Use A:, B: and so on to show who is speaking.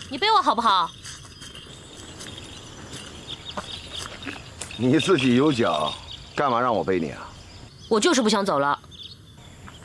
A: 你背我好不好？
B: 你自己有脚，干嘛让我背你啊？
A: 我就是不想走了。